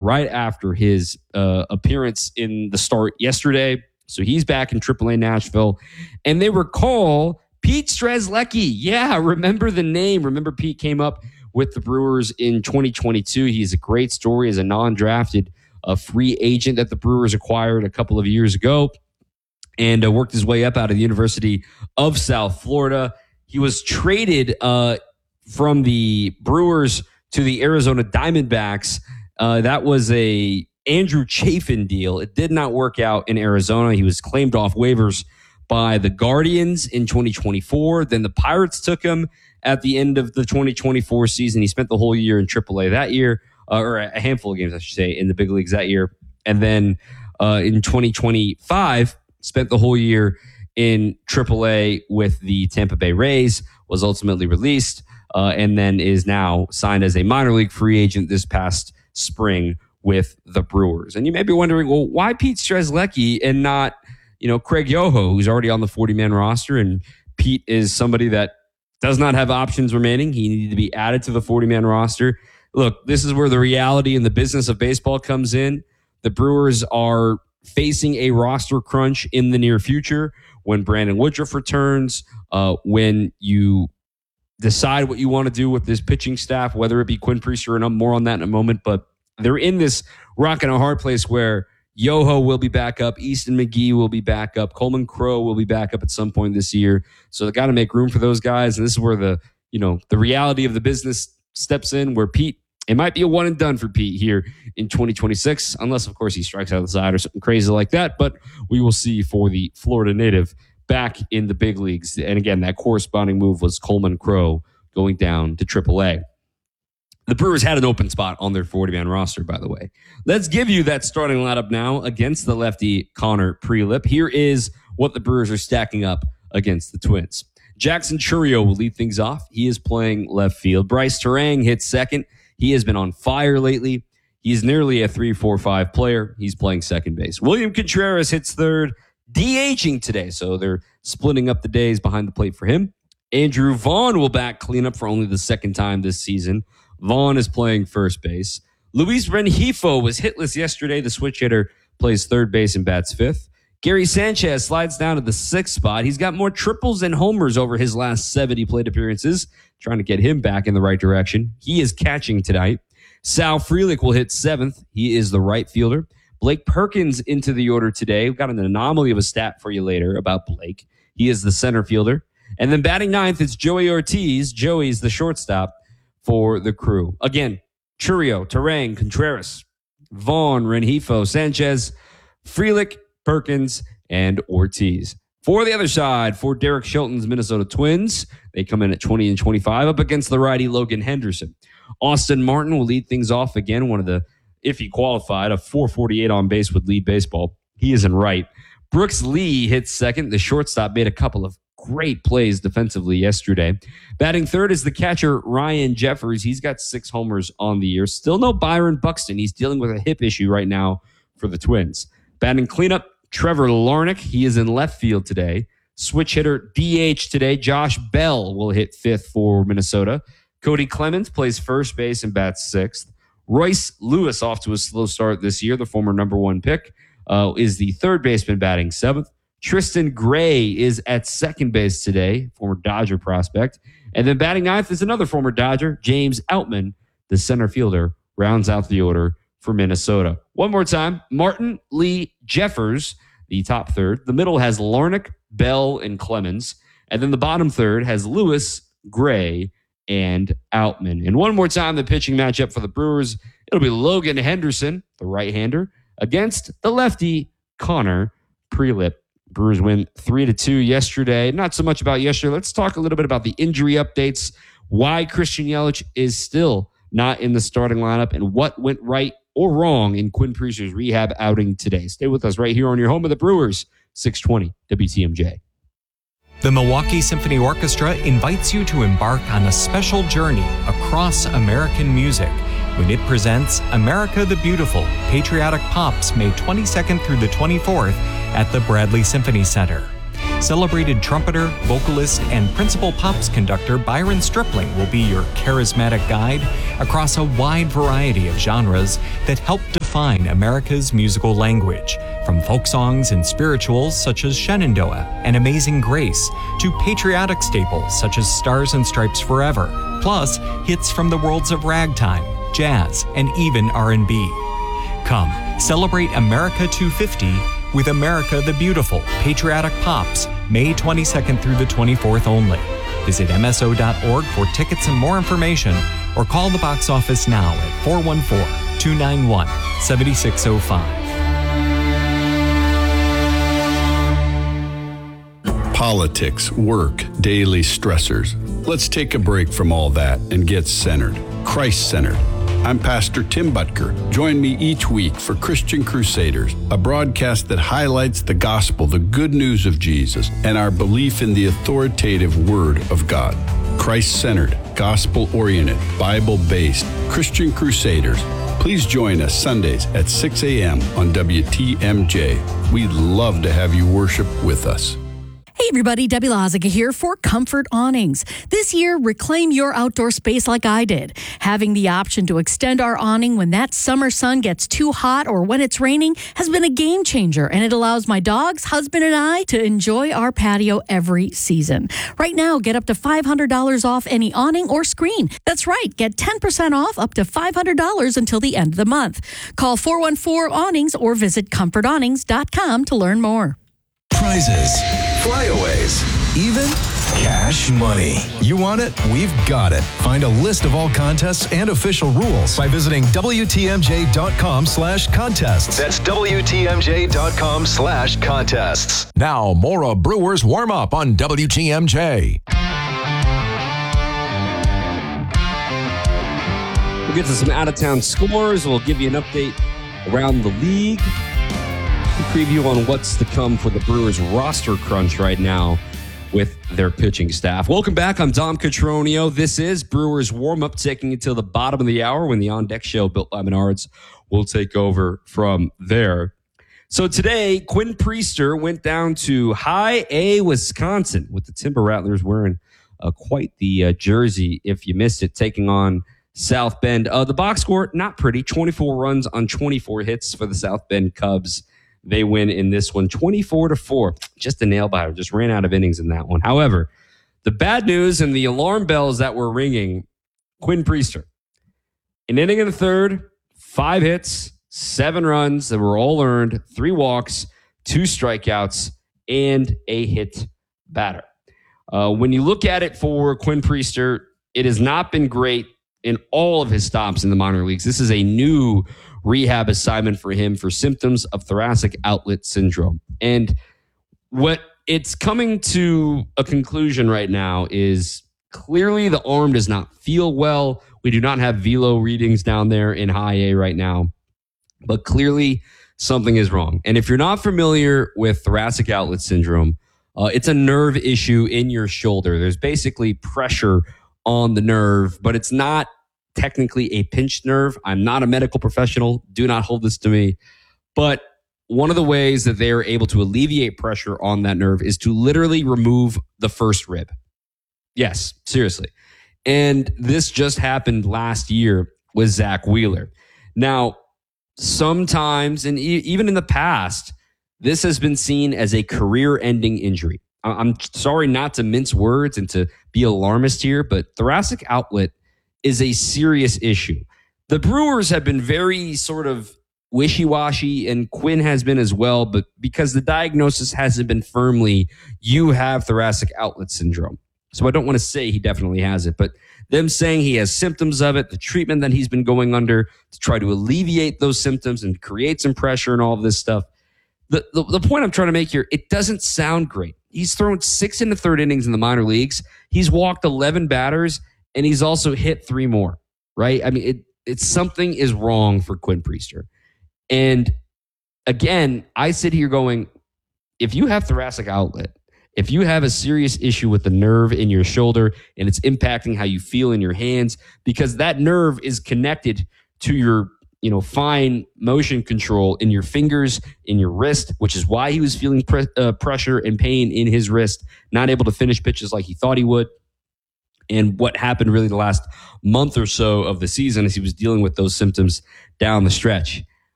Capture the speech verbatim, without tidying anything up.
right after his uh, appearance in the start yesterday. So he's back in triple A Nashville. And they recall Pete Strzelecki. Yeah, remember the name. Remember Pete came up with the Brewers in twenty twenty-two. He's a great story as a non-drafted uh, free agent that the Brewers acquired a couple of years ago and uh, worked his way up out of the University of South Florida. He was traded uh, from the Brewers to the Arizona Diamondbacks. Uh, that was a Andrew Chafin deal. It did not work out in Arizona. He was claimed off waivers by the Guardians in twenty twenty-four. Then the Pirates took him at the end of the twenty twenty-four season. He spent the whole year in triple A that year, uh, or a handful of games, I should say, in the big leagues that year. And then uh, in twenty twenty-five, spent the whole year in triple A with the Tampa Bay Rays, was ultimately released, uh, and then is now signed as a minor league free agent this past spring with the Brewers. And you may be wondering, well, why Pete Strzelecki and not, you know, Craig Yoho, who's already on the forty-man roster, and Pete is somebody that does not have options remaining. He needed to be added to the forty-man roster. Look, this is where the reality in the business of baseball comes in. The Brewers are facing a roster crunch in the near future when Brandon Woodruff returns, uh, when you decide what you want to do with this pitching staff, whether it be Quinn Priester, and I'm more on that in a moment, but they're in this rock and a hard place where Yoho will be back up, Easton McGee will be back up, Coleman Crowe will be back up at some point this year. So they got to make room for those guys, and this is where the, you know, the reality of the business steps in, where Pete, it might be a one and done for Pete here in twenty twenty-six, unless, of course, he strikes out of the side or something crazy like that. But we will see for the Florida native back in the big leagues. And again, that corresponding move was Coleman Crowe going down to triple A. The Brewers had an open spot on their forty-man roster, by the way. Let's give you that starting lineup now against the lefty Connor Prielipp. Here is what the Brewers are stacking up against the Twins. Jackson Chourio will lead things off. He is playing left field. Bryce Terang hits second. He has been on fire lately. He's nearly a three four five player. He's playing second base. William Contreras hits third, DHing today, so they're splitting up the days behind the plate for him. Andrew Vaughn will back cleanup for only the second time this season. Vaughn is playing first base. Luis Rengifo was hitless yesterday. The switch hitter plays third base and bats fifth. Gary Sanchez slides down to the sixth spot. He's got more triples and homers over his last seventy plate appearances, trying to get him back in the right direction. He is catching tonight. Sal Frelick will hit seventh. He is the right fielder. Blake Perkins into the order today. We've got an anomaly of a stat for you later about Blake. He is the center fielder. And then batting ninth, it's Joey Ortiz. Joey's the shortstop for the Crew. Again, Chourio, Terang, Contreras, Vaughn, Rengifo, Sanchez, Frelick, Perkins, and Ortiz. For the other side, for Derek Shelton's Minnesota Twins, they come in at twenty and twenty-five up against the righty Logan Henderson. Austin Martin will lead things off again, one of the, if he qualified, a four forty-eight on base would lead baseball. He isn't right. Brooks Lee hits second. The shortstop made a couple of great plays defensively yesterday. Batting third is the catcher, Ryan Jeffers. He's got six homers on the year. Still no Byron Buxton. He's dealing with a hip issue right now for the Twins. Batting cleanup, Trevor Larnach. He is in left field today. Switch hitter, D H today. Josh Bell will hit fifth for Minnesota. Cody Clemens plays first base and bats sixth. Royce Lewis, off to a slow start this year, the former number one pick, uh, is the third baseman batting seventh. Tristan Gray is at second base today, former Dodger prospect. And then batting ninth is another former Dodger, James Outman, the center fielder, rounds out the order for Minnesota. One more time, Martin, Lee, Jeffers, the top third. The middle has Larnach, Bell, and Clemens. And then the bottom third has Lewis, Gray, and Outman. And one more time, the pitching matchup for the Brewers, it'll be Logan Henderson, the right-hander, against the lefty, Connor Prielipp. Brewers win three to two yesterday. Not so much about yesterday. Let's talk a little bit about the injury updates, why Christian Yelich is still not in the starting lineup, and what went right or wrong in Quinn Priester's rehab outing today. Stay with us right here on your home of the Brewers, six twenty W T M J. The Milwaukee Symphony Orchestra invites you to embark on a special journey across American music when it presents America the Beautiful, Patriotic Pops, May twenty-second through the twenty-fourth at the Bradley Symphony Center. Celebrated trumpeter, vocalist, and principal Pops conductor Byron Stripling will be your charismatic guide across a wide variety of genres that help define redefine America's musical language, from folk songs and spirituals such as Shenandoah and Amazing Grace, to patriotic staples such as Stars and Stripes Forever, plus hits from the worlds of ragtime, jazz, and even R and B. Come, celebrate America two fifty with America the Beautiful Patriotic Pops, May twenty-second through the twenty-fourth only. Visit M S O dot org for tickets and more information, or call the box office now at four one four, two nine one, seven six zero five. Politics, work, daily stressors. Let's take a break from all that and get centered, Christ-centered. I'm Pastor Tim Butker. Join me each week for Christian Crusaders, a broadcast that highlights the gospel, the good news of Jesus, and our belief in the authoritative Word of God. Christ-centered, gospel-oriented, Bible-based Christian Crusaders. Please join us Sundays at six a.m. on W T M J. We'd love to have you worship with us. Hey everybody, Debbie Lozica here for Comfort Awnings. This year, reclaim your outdoor space like I did. Having the option to extend our awning when that summer sun gets too hot or when it's raining has been a game changer, and it allows my dogs, husband, and I to enjoy our patio every season. Right now, get up to five hundred dollars off any awning or screen. That's right, get ten percent off up to five hundred dollars until the end of the month. Call four one four awnings or visit comfort awnings dot com to learn more. Prizes, flyaways, even cash money. You want it? We've got it. Find a list of all contests and official rules by visiting W T M J dot com slash contests. That's W T M J dot com slash contests. Now, more of Brewers Warm Up on W T M J. We'll get to some out-of-town scores. We'll give you an update around the league. Preview on what's to come for the Brewers roster crunch right now with their pitching staff. Welcome back. I'm Dom Catronio. This is Brewers Warm-Up, taking it till the bottom of the hour when the On Deck Show, built by Menards, will take over from there. So today, Quinn Priester went down to High A, Wisconsin, with the Timber Rattlers wearing uh, quite the uh, jersey, if you missed it, taking on South Bend. Uh, the box score, not pretty, twenty-four runs on twenty-four hits for the South Bend Cubs. They win in this one, twenty-four to four. Just a nail-biter. Just ran out of innings in that one. However, the bad news and the alarm bells that were ringing, Quinn Priester. An inning in the third, five hits, seven runs that were all earned, three walks, two strikeouts, and a hit batter. Uh, when you look at it for Quinn Priester, it has not been great in all of his stops in the minor leagues. This is a new rehab assignment for him for symptoms of thoracic outlet syndrome. And what it's coming to a conclusion right now is clearly the arm does not feel well. We do not have velo readings down there in High A right now, but clearly something is wrong. And if you're not familiar with thoracic outlet syndrome, uh, it's a nerve issue in your shoulder. There's basically pressure on the nerve, but it's not technically a pinched nerve. I'm not a medical professional. Do not hold this to me. But one of the ways that they are able to alleviate pressure on that nerve is to literally remove the first rib. Yes, seriously. And this just happened last year with Zach Wheeler. Now, sometimes, and e- even in the past, this has been seen as a career-ending injury. I- I'm sorry not to mince words and to be alarmist here, but thoracic outlet is a serious issue. The Brewers have been very sort of wishy-washy, and Quinn has been as well, but because the diagnosis hasn't been firmly, you have thoracic outlet syndrome. So I don't want to say he definitely has it, but them saying he has symptoms of it, the treatment that he's been going under to try to alleviate those symptoms and create some pressure and all of this stuff. The, the, the point I'm trying to make here, it doesn't sound great. He's thrown six in the third innings in the minor leagues. He's walked eleven batters, and he's also hit three more, right? I mean, it, it's something is wrong for Quinn Priester. And again, I sit here going, if you have thoracic outlet, if you have a serious issue with the nerve in your shoulder and it's impacting how you feel in your hands, because that nerve is connected to your, you know, fine motion control in your fingers, in your wrist, which is why he was feeling pre- uh, pressure and pain in his wrist, not able to finish pitches like he thought he would. And what happened really the last month or so of the season is he was dealing with those symptoms down the stretch.